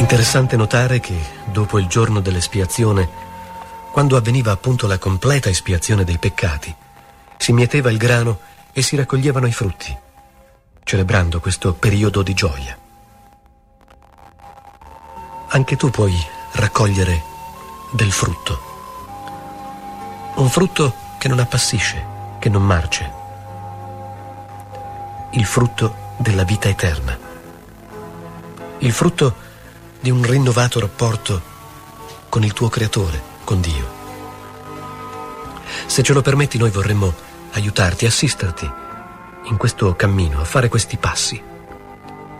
interessante notare che, dopo il giorno dell'espiazione, quando avveniva appunto la completa espiazione dei peccati, si mieteva il grano e si raccoglievano i frutti, celebrando questo periodo di gioia. Anche tu puoi raccogliere del frutto. Un frutto che non appassisce, che non marce. Il frutto della vita eterna. Il frutto di un rinnovato rapporto con il tuo Creatore, con Dio. Se ce lo permetti, noi vorremmo aiutarti, assisterti in questo cammino, a fare questi passi.